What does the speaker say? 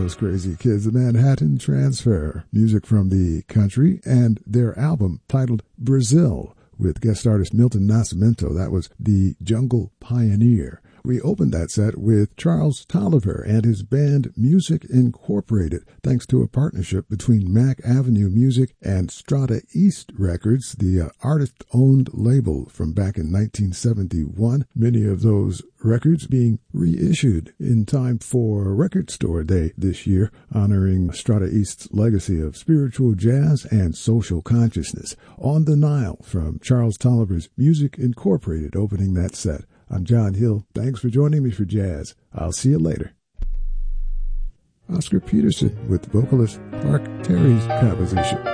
those crazy kids, the Manhattan Transfer, music from the country, and their album titled Brazil with guest artist Milton Nascimento. That was The Jungle Pioneer. We opened that set with Charles Tolliver and his band Music Incorporated, thanks to a partnership between Mack Avenue Music and Strata East Records, the artist-owned label from back in 1971. Many of those records being reissued in time for Record Store Day this year, honoring Strata East's legacy of spiritual jazz and social consciousness. On the Nile from Charles Tolliver's Music Incorporated, opening that set. I'm John Hill. Thanks for joining me for Jazz. I'll see you later. Oscar Peterson with vocalist Clark Terry's composition.